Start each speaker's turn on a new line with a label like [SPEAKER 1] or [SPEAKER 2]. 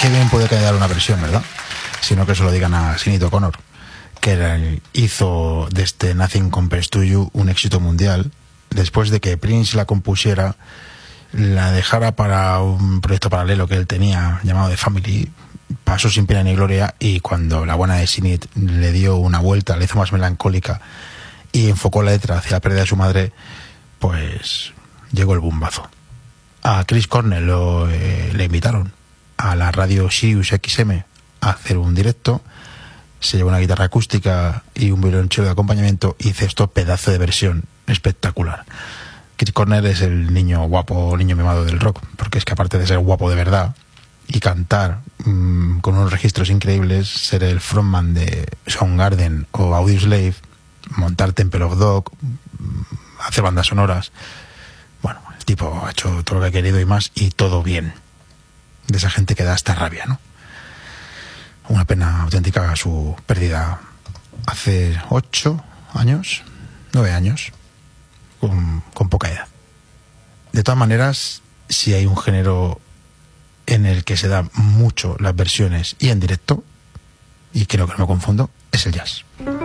[SPEAKER 1] qué bien puede quedar una versión, ¿verdad? Sino que se lo digan a Sinéad O'Connor, que hizo de este Nothing Compares to You un éxito mundial, después de que Prince la compusiera, la dejara para un proyecto paralelo que él tenía llamado The Family, pasó sin pena ni gloria, y cuando la buena de Sinéad le dio una vuelta, le hizo más melancólica y enfocó la letra hacia la pérdida de su madre, pues llegó el bombazo. A Chris Cornell le invitaron a la radio Sirius XM a hacer un directo, se llevó una guitarra acústica y un violonchelo de acompañamiento y hizo esto pedazo de versión espectacular. Chris Cornell es el niño guapo, niño mimado del rock, porque es que aparte de ser guapo de verdad y cantar con unos registros increíbles, ser el frontman de Soundgarden o Audioslave, montar Temple of Dog, hacer bandas sonoras, bueno, el tipo ha hecho todo lo que ha querido y más, y todo bien. De esa gente que da hasta rabia, ¿no? Una pena auténtica su pérdida hace 9 años, con poca edad. De todas maneras, si hay un género en el que se dan mucho las versiones y en directo, y creo que no me confundo, es el jazz.